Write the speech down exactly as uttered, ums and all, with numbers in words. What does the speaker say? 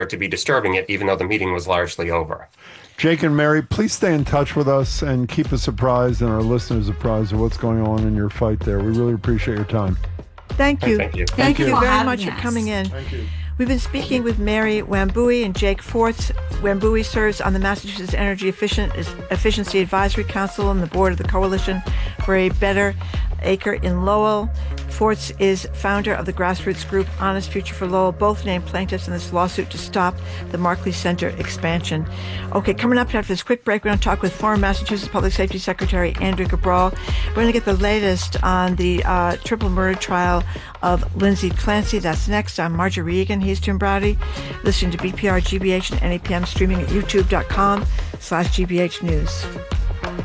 to be disturbing it, even though the meeting was largely over. Jake and Mary, please stay in touch with us and keep us apprised and our listeners apprised of what's going on in your fight there. We really appreciate your time. Thank you. Thank you. Thank, Thank you, you. very much for coming in. Thank you. We've been speaking with Mary Wambui and Jake Forts. Wambui serves on the Massachusetts Energy Efficient, Efficiency Advisory Council and the board of the Coalition for a Better Acre in Lowell. Forts is founder of the grassroots group Honest Future for Lowell, both named plaintiffs in this lawsuit to stop the Markley Center expansion. Okay, coming up after this quick break, we're going to talk with former Massachusetts Public Safety Secretary Andrew Cabral. We're going to get the latest on the uh, triple murder trial of Lindsay Clancy. That's next. I'm Marjorie Egan. He's Jim Browdy. Listening to B P R, G B H, and N A P M, streaming at youtube.com slash GBH News.